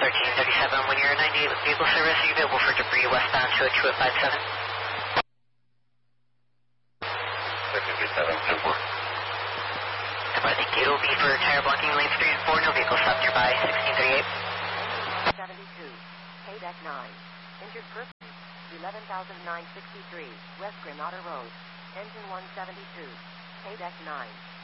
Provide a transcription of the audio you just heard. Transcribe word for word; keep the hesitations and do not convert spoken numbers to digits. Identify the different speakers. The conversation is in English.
Speaker 1: thirteen thirty-seven, when you're ninety-eight with vehicle service, are you available for debris westbound to a two five seven?
Speaker 2: thirteen thirty-seven, ten four.
Speaker 1: I think it will be for tire blocking lanes three and four, no vehicle stopped nearby, sixteen thirty-eight.
Speaker 3: one seventy-two, Paydeck nine. Injured person, eleven thousand nine hundred sixty-three, West Granada Road. Engine one seventy-two, Paydeck nine.